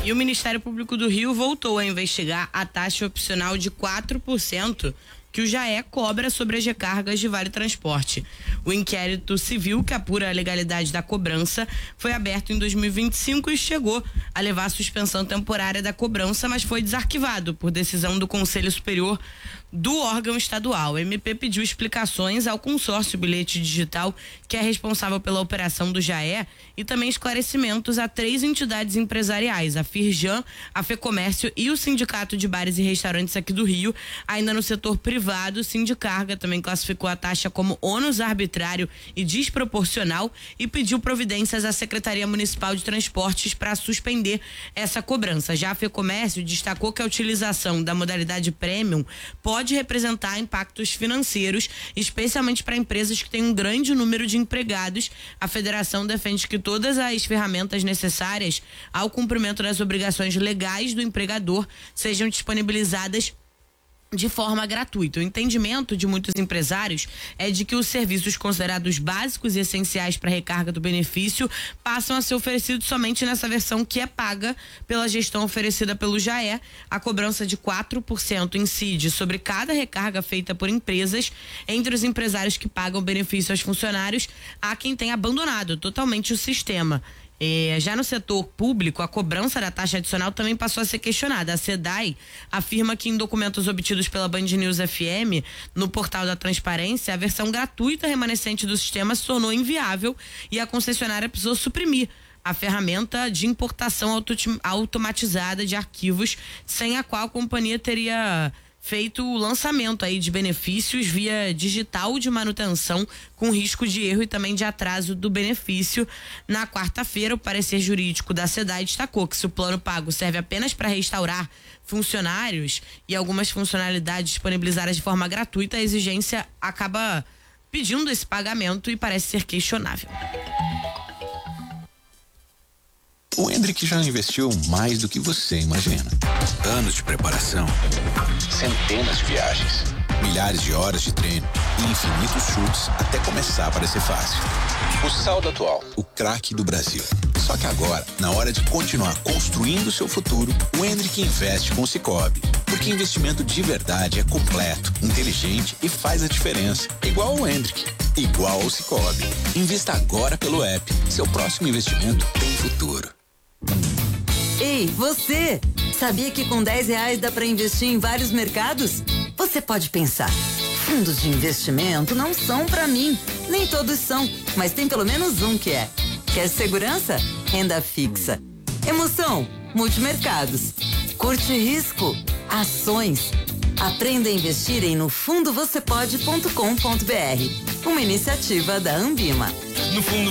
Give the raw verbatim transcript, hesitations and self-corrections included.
E o Ministério Público do Rio voltou a investigar a taxa opcional de quatro por cento que o Jaé cobra sobre as recargas de Vale Transporte. O inquérito civil que apura a legalidade da cobrança foi aberto em dois mil e vinte e cinco e chegou a levar à suspensão temporária da cobrança, mas foi desarquivado por decisão do Conselho Superior do órgão estadual. O M P pediu explicações ao consórcio Bilhete Digital, que é responsável pela operação do Jaé, e também esclarecimentos a três entidades empresariais, a Firjan, a Fecomércio e o Sindicato de Bares e Restaurantes aqui do Rio. Ainda no setor privado, o Sindicarga também classificou a taxa como ônus arbitrário e desproporcional e pediu providências à Secretaria Municipal de Transportes para suspender essa cobrança. Já a Fecomércio destacou que a utilização da modalidade premium pode pode representar impactos financeiros, especialmente para empresas que têm um grande número de empregados. A federação defende que todas as ferramentas necessárias ao cumprimento das obrigações legais do empregador sejam disponibilizadas de forma gratuita. O entendimento de muitos empresários é de que os serviços considerados básicos e essenciais para a recarga do benefício passam a ser oferecidos somente nessa versão que é paga pela gestão oferecida pelo Jaé. A cobrança de quatro por cento incide sobre cada recarga feita por empresas. Entre os empresários que pagam benefício aos funcionários, há quem tenha abandonado totalmente o sistema. É, já no setor público, a cobrança da taxa adicional também passou a ser questionada. A SEDAI afirma que em documentos obtidos pela Band News F M, no portal da transparência, a versão gratuita remanescente do sistema se tornou inviável e a concessionária precisou suprimir a ferramenta de importação automatizada de arquivos, sem a qual a companhia teria feito o lançamento aí de benefícios via digital de manutenção, com risco de erro e também de atraso do benefício. Na quarta-feira, o parecer jurídico da SEDAI destacou que se o plano pago serve apenas para restaurar funcionários e algumas funcionalidades disponibilizadas de forma gratuita, a exigência acaba pedindo esse pagamento e parece ser questionável. O Hendrick já investiu mais do que você imagina. Anos de preparação, centenas de viagens, milhares de horas de treino e infinitos chutes até começar a parecer fácil. O saldo atual, o craque do Brasil. Só que agora, na hora de continuar construindo o seu futuro, o Hendrick investe com o Sicoob. Porque investimento de verdade é completo, inteligente e faz a diferença. Igual ao Hendrick, igual ao Sicoob. Invista agora pelo app. Seu próximo investimento tem futuro. Ei, você! Sabia que com dez reais dá para investir em vários mercados? Você pode pensar, fundos de investimento não são para mim. Nem todos são, mas tem pelo menos um que é. Quer segurança? Renda fixa. Emoção? Multimercados. Curte risco? Ações. Aprenda a investir em no fundo você pode ponto com ponto br. Uma iniciativa da Ambima. No fundo